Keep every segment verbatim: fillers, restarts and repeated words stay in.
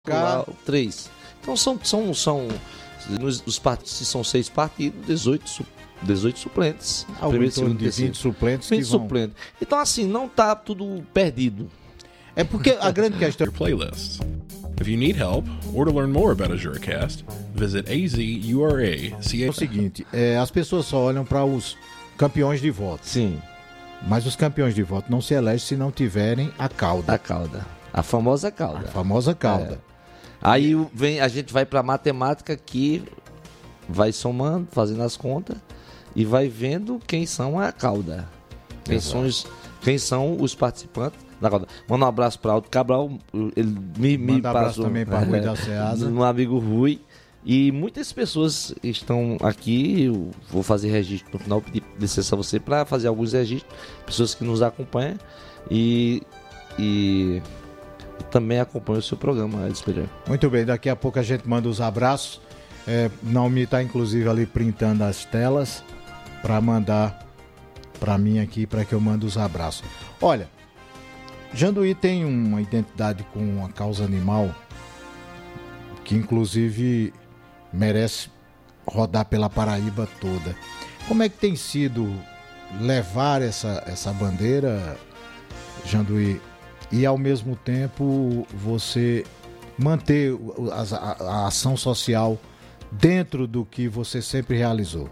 Lá, três. Então são, são, são nos, os partidos, se são seis partidos, dezoito, dezoito suplentes. Algo Primeiro, em torno segundo, de terceiro. vinte suplentes vinte que vão... suplentes. Então assim, não está tudo perdido. É porque a grande questão... Your playlist. If you need help or to learn more about a Juracast, visit A Z U R A C A. É o seguinte, é, as pessoas só olham para os campeões de voto. Sim. Mas os campeões de voto não se elegem se não tiverem a cauda. A cauda. A famosa cauda. A famosa cauda. É. Aí vem, a gente vai para a matemática que vai somando, fazendo as contas e vai vendo quem são a cauda. Quem, são os, quem são os participantes da cauda. Manda um abraço para Aldo Cabral. Ele me, me Manda um abraço passou, também para Rui da Ceasa. Meu amigo Rui. E muitas pessoas estão aqui. Eu vou fazer registro no final, pedir licença a você para fazer alguns registros. Pessoas que nos acompanham e. e também acompanha o seu programa, Edson Pereira. Muito bem, daqui a pouco a gente manda os abraços. É, Naomi está inclusive ali printando as telas para mandar para mim aqui, para que eu mande os abraços. Olha, Janduí tem uma identidade com a causa animal que inclusive merece rodar pela Paraíba toda. Como é que tem sido levar essa, essa bandeira, Janduí, e ao mesmo tempo você manter a, a, a ação social dentro do que você sempre realizou?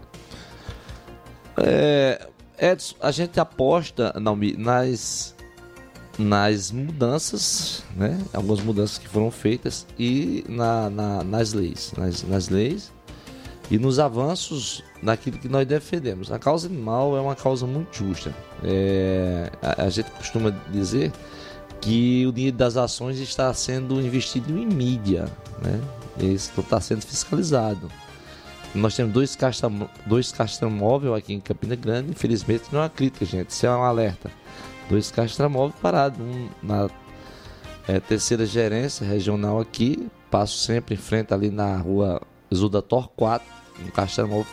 É, Edson, a gente aposta Naomi, nas, nas mudanças, né? Algumas mudanças que foram feitas e na, na, nas leis, nas, nas leis e nos avanços naquilo que nós defendemos. A causa animal é uma causa muito justa. É, a, a gente costuma dizer que o dinheiro das ações está sendo investido em mídia, né? Isso está sendo fiscalizado. Nós temos dois caixas dois caixas-móveis aqui em Campina Grande, infelizmente não é uma crítica, gente, isso é um alerta. Dois caixas-móveis parados, um na é, terceira gerência regional aqui, passo sempre em frente ali na rua Exuda Torquato, um caixa-móvel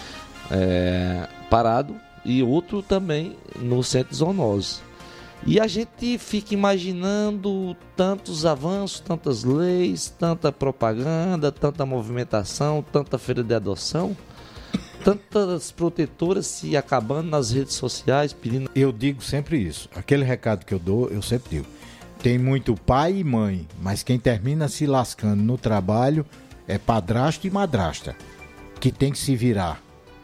é, parado, e outro também no centro de zoonose. E a gente fica imaginando tantos avanços, tantas leis, tanta propaganda, tanta movimentação, tanta feira de adoção, tantas protetoras se acabando nas redes sociais pedindo... Eu digo sempre isso, aquele recado que eu dou, eu sempre digo, tem muito pai e mãe, mas quem termina se lascando no trabalho é padrasto e madrasta, que tem que se virar.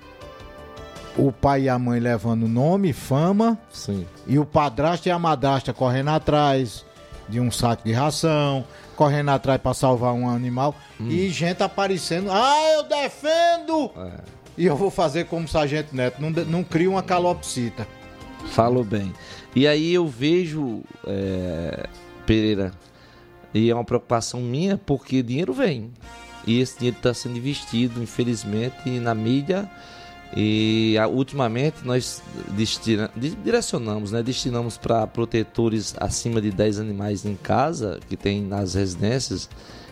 O pai e a mãe levando nome, fama. Sim. E o padrasto e a madrasta correndo atrás de um saco de ração, correndo atrás para salvar um animal. Hum. E gente aparecendo, ah, eu defendo! É. E eu vou fazer como Sargento Neto, não, não crio uma calopsita. Falou bem. E aí eu vejo, é, Pereira, e é uma preocupação minha, porque dinheiro vem. E esse dinheiro está sendo investido, infelizmente, na mídia. E ultimamente nós destina, direcionamos, né, destinamos para protetores acima de dez animais em casa, que tem nas residências.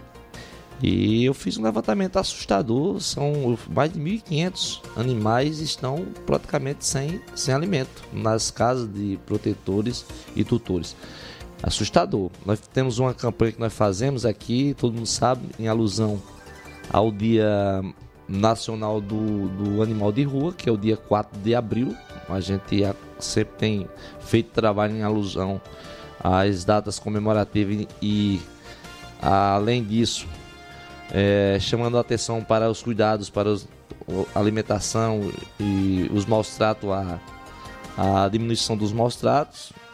E eu fiz um levantamento assustador, são mais de mil e quinhentos animais estão praticamente sem, sem alimento nas casas de protetores e tutores. Assustador. Nós temos uma campanha que nós fazemos aqui, todo mundo sabe, em alusão ao Dia Nacional do, do Animal de Rua, que é o dia quatro de abril. A gente sempre tem feito trabalho em alusão às datas comemorativas e, além disso, é, chamando a atenção para os cuidados, para os, a alimentação e os maus tratos, a, a diminuição dos maus tratos.